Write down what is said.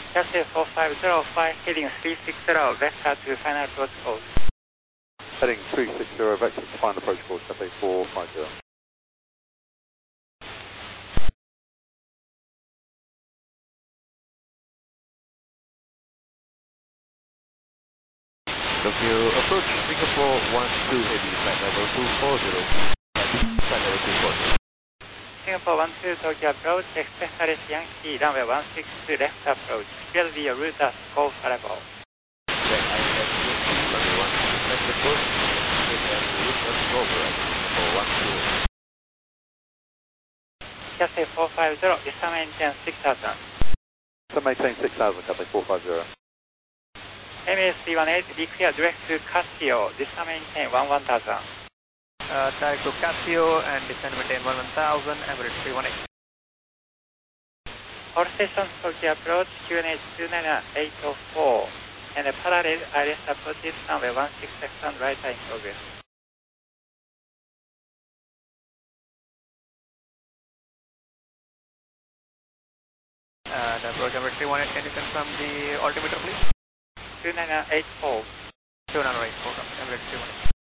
Cathay 4505, heading 360, vector to final approach course. Heading 360, vector to final approach course, Cathay 450. Tokyo approach Singapore 12 heavy, flight level 240, flight level 240. Singapore 12 Tokyo approach, expect Alice Yankee, runway 16 left approach. Will be a route as go variable. Then I have runway 16 left approach, and route as go variable for 12. Cathay 450, descend maintain 6000. So maintain 6000, Cathay 450. MS318, be clear direct to Casio, descend maintain 11000. Direct to Casio and descend maintain 11000, Emirates 318. All stations Tokyo approach, QNH 29804, and parallel ILS approaches runway 16 right in progress. And approach Emirates 318, can you confirm the altimeter please? 29884. 2984, Emirates 318.